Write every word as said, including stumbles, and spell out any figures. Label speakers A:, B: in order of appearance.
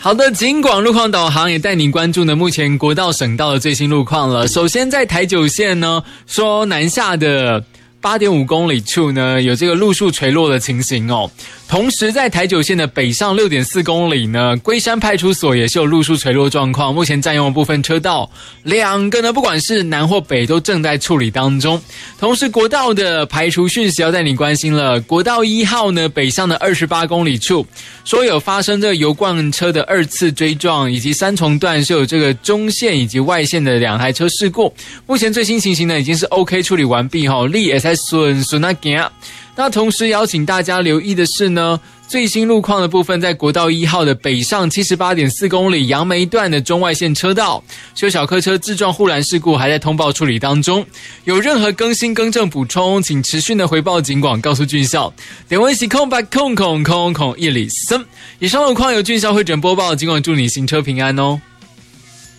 A: 好的，警广路况导航也带您关注呢目前国道省道的最新路况了。首先在台九线呢，说南下的八点五公里处呢，有这个路树垂落的情形哦。同时在台九线的北上六点四公里呢，龟山派出所也是有路树垂落状况，目前占用的部分车道两个呢，不管是南或北都正在处理当中。同时国道的排除讯息要带你关心了，国道一号呢北上的二十八公里处，说有发生这个油罐车的二次追撞，以及三重段是有这个中线以及外线的两台车事故。目前最新情形呢已经是 OK 处理完毕哈，力也在顺顺那行。那同时邀请大家留意的是呢，最新路况的部分，在国道一号的北上 七十八点四公里杨梅段的中外线车道，有小客车自撞护栏事故还在通报处理当中。有任何更新更正补充，请持续的回报警广告诉俊孝。点位是空白空空空空一里森。以上路况由俊孝会诊播报，警广祝你行车平安哦。